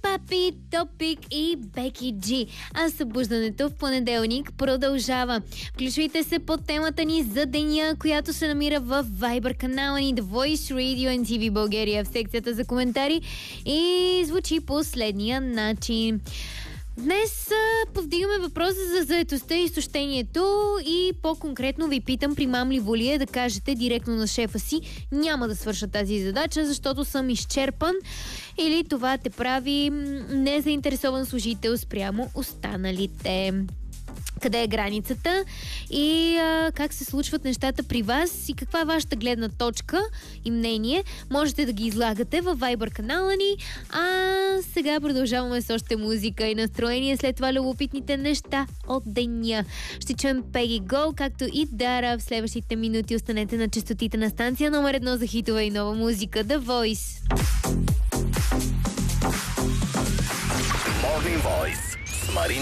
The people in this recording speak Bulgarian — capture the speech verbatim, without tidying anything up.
Папи, Топик и Беки Джи. А събуждането в понеделник продължава. Включвайте се по темата ни за деня, която се намира в Viber канала ни The Voice Radio Ен Ти Ви България в секцията за коментари и звучи по следния начин. Днес а, повдигаме въпроса за заетостта и изтощението и по-конкретно ви питам, примамливо ли е да кажете директно на шефа си: няма да свърша тази задача, защото съм изчерпан, или това те прави незаинтересован служител спрямо останалите. Къде е границата и а, как се случват нещата при вас и каква е вашата гледна точка и мнение. Можете да ги излагате във Viber канала ни. А сега продължаваме с още музика и настроение. След това любопитните неща от деня. Ще чуем Peggy Go, както и Дара. В следващите минути останете на честотите на станция номер едно за хитова и нова музика The Voice. Morning Voice с Марина